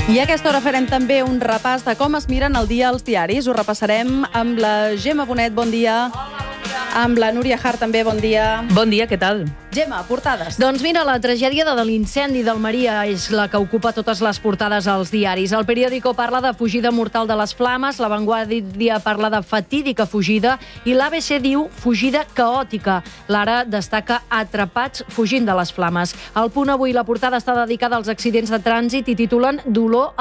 I a aquesta hora farem també un repàs de com es miren el dia als diaris. Ho repassarem amb la Gemma Bonet, bon dia. Amb la Núria Hart, també, bon dia. Bon dia, què tal? Gemma, portades. Doncs mira, la tragèdia de l'incendi del Maria és la que ocupa totes les portades als diaris. El periòdico parla de fugida mortal de les flames, La Vanguardia parla de fatídica fugida i l'ABC diu fugida caòtica. L'Ara destaca atrapats fugint de les flames. Al Punt Avui la portada està dedicada als accidents de trànsit i titulen Dolor